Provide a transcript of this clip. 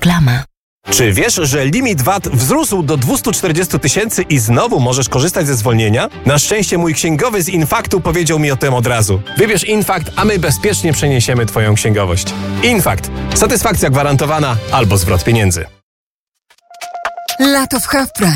Reklama. Czy wiesz, że limit VAT wzrósł do 240 000 i znowu możesz korzystać ze zwolnienia? Na szczęście mój księgowy z Infaktu powiedział mi o tym od razu. Wybierz Infakt, a my bezpiecznie przeniesiemy Twoją księgowość. Infakt. Satysfakcja gwarantowana albo zwrot pieniędzy. Lato w Half Price.